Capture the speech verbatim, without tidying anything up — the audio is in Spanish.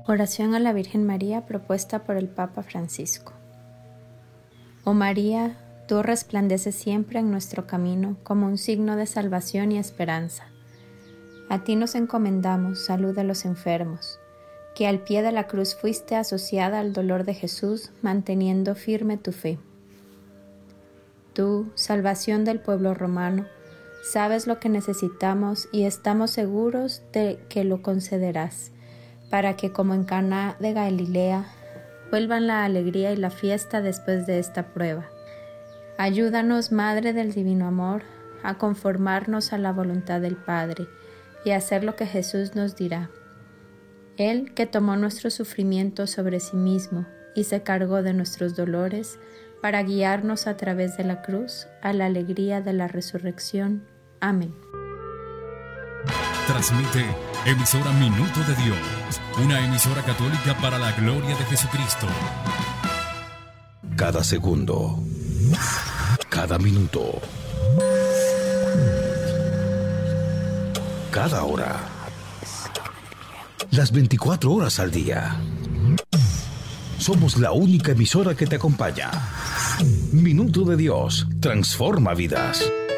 Oración a la Virgen María propuesta por el Papa Francisco. Oh María, tú resplandeces siempre en nuestro camino como un signo de salvación y esperanza. A ti nos encomendamos, salud de los enfermos, que al pie de la cruz fuiste asociada al dolor de Jesús, manteniendo firme tu fe. Tú, salvación del pueblo romano, sabes lo que necesitamos y estamos seguros de que lo concederás, para que como en Caná de Galilea, vuelvan la alegría y la fiesta después de esta prueba. Ayúdanos, Madre del Divino Amor, a conformarnos a la voluntad del Padre y a hacer lo que Jesús nos dirá. Él que tomó nuestro sufrimiento sobre sí mismo y se cargó de nuestros dolores para guiarnos a través de la cruz a la alegría de la resurrección. Amén. Transmite emisora Minuto de Dios, una emisora católica para la gloria de Jesucristo. Cada segundo, cada minuto, cada hora, las veinticuatro horas al día. Somos la única emisora que te acompaña. Minuto de Dios transforma vidas.